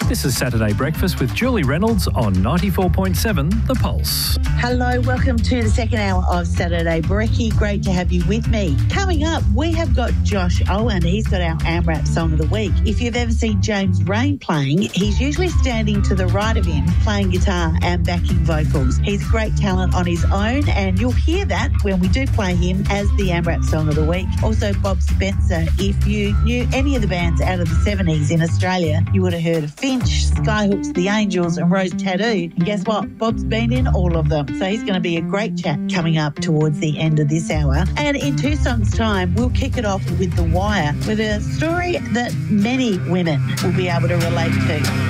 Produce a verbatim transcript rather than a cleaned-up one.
This is Saturday Breakfast with Julie Reynolds on ninety-four point seven The Pulse. Hello, welcome to the second hour of Saturday Brekkie. Great to have you with me. Coming up, we have got Josh Owen. He's got our AMRAP Song of the Week. If you've ever seen James Rain playing, he's usually standing to the right of him, playing guitar and backing vocals. He's a great talent on his own, and you'll hear that when we do play him as the AMRAP Song of the Week. Also, Bob Spencer. If you knew any of the bands out of the seventies in Australia, you would have heard of Finch, Skyhooks, The Angels and Rose Tattoo. And guess what? Bob's been in all of them. So he's going to be a great chat coming up towards the end of this hour. And in two songs' time, we'll kick it off with The Wire, with a story that many women will be able to relate to.